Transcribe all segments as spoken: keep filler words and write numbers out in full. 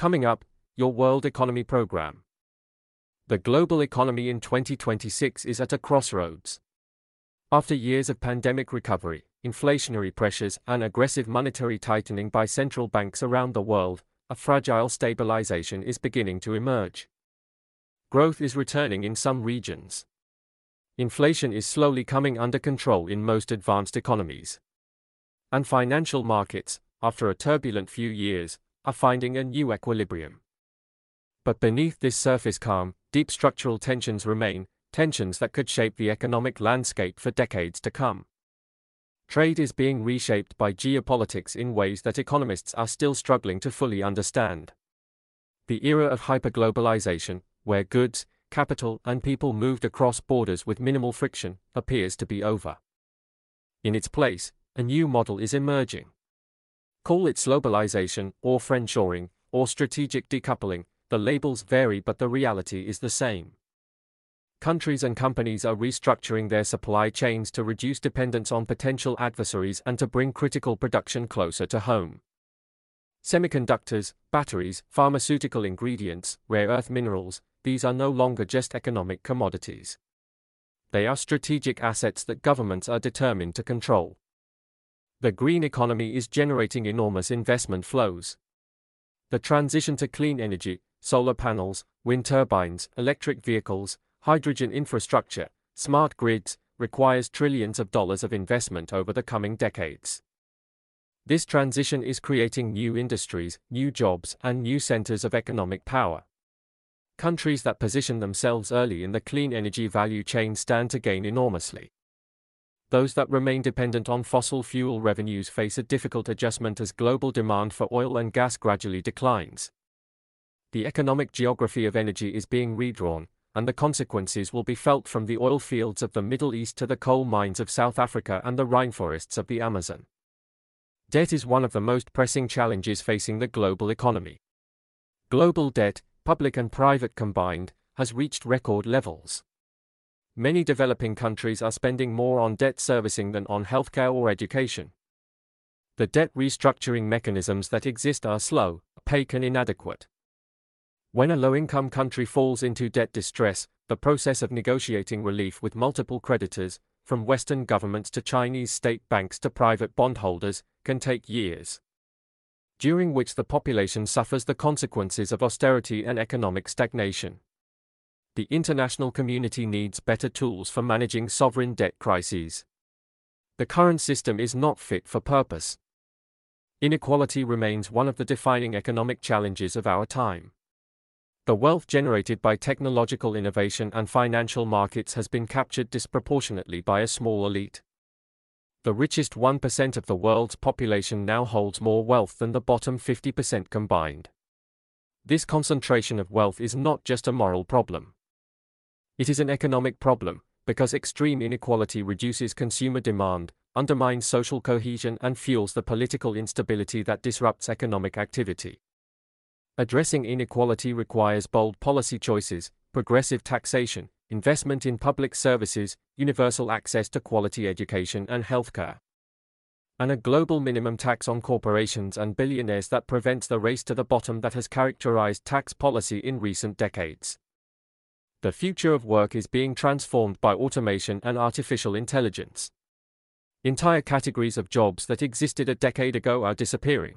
Coming up, your World Economy Program. The global economy in twenty twenty-six is at a crossroads. After years of pandemic recovery, inflationary pressures, and aggressive monetary tightening by central banks around the world, a fragile stabilization is beginning to emerge. Growth is returning in some regions. Inflation is slowly coming under control in most advanced economies. And financial markets, after a turbulent few years, are finding a new equilibrium. But beneath this surface calm, deep structural tensions remain, tensions that could shape the economic landscape for decades to come. Trade is being reshaped by geopolitics in ways that economists are still struggling to fully understand. The era of hyperglobalization, where goods, capital, and people moved across borders with minimal friction, appears to be over. In its place, a new model is emerging. Call it globalization, or friendshoring, or strategic decoupling, the labels vary but the reality is the same. Countries and companies are restructuring their supply chains to reduce dependence on potential adversaries and to bring critical production closer to home. Semiconductors, batteries, pharmaceutical ingredients, rare earth minerals, these are no longer just economic commodities. They are strategic assets that governments are determined to control. The green economy is generating enormous investment flows. The transition to clean energy, solar panels, wind turbines, electric vehicles, hydrogen infrastructure, smart grids, requires trillions of dollars of investment over the coming decades. This transition is creating new industries, new jobs, and new centers of economic power. Countries that position themselves early in the clean energy value chain stand to gain enormously. Those that remain dependent on fossil fuel revenues face a difficult adjustment as global demand for oil and gas gradually declines. The economic geography of energy is being redrawn, and the consequences will be felt from the oil fields of the Middle East to the coal mines of South Africa and the rainforests of the Amazon. Debt is one of the most pressing challenges facing the global economy. Global debt, public and private combined, has reached record levels. Many developing countries are spending more on debt servicing than on healthcare or education. The debt restructuring mechanisms that exist are slow, opaque, and inadequate. When a low-income country falls into debt distress, the process of negotiating relief with multiple creditors, from Western governments to Chinese state banks to private bondholders, can take years, during which the population suffers the consequences of austerity and economic stagnation. The international community needs better tools for managing sovereign debt crises. The current system is not fit for purpose. Inequality remains one of the defining economic challenges of our time. The wealth generated by technological innovation and financial markets has been captured disproportionately by a small elite. The richest one percent of the world's population now holds more wealth than the bottom fifty percent combined. This concentration of wealth is not just a moral problem. It is an economic problem, because extreme inequality reduces consumer demand, undermines social cohesion, and fuels the political instability that disrupts economic activity. Addressing inequality requires bold policy choices, progressive taxation, investment in public services, universal access to quality education and healthcare, and a global minimum tax on corporations and billionaires that prevents the race to the bottom that has characterized tax policy in recent decades. The future of work is being transformed by automation and artificial intelligence. Entire categories of jobs that existed a decade ago are disappearing.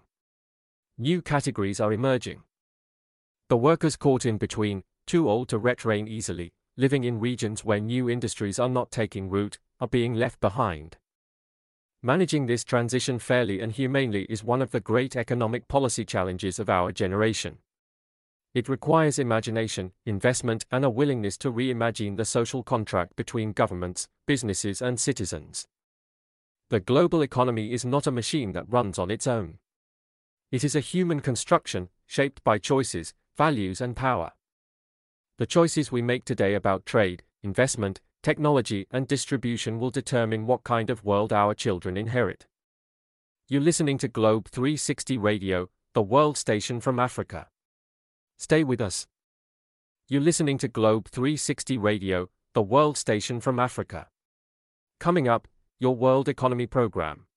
New categories are emerging. The workers caught in between, too old to retrain easily, living in regions where new industries are not taking root, are being left behind. Managing this transition fairly and humanely is one of the great economic policy challenges of our generation. It requires imagination, investment, and a willingness to reimagine the social contract between governments, businesses, and citizens. The global economy is not a machine that runs on its own. It is a human construction, shaped by choices, values, and power. The choices we make today about trade, investment, technology, and distribution will determine what kind of world our children inherit. You're listening to Globe three sixty Radio, the world station from Africa. Stay with us. You're listening to Globe three sixty Radio, the world station from Africa. Coming up, your World Economy Program.